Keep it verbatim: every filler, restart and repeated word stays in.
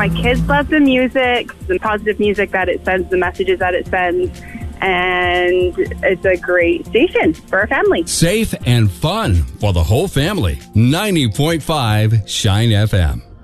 My kids love the music, the positive music that it sends, the messages that it sends. And it's a great station for our family. Safe and fun for the whole family. ninety point five Shine F M.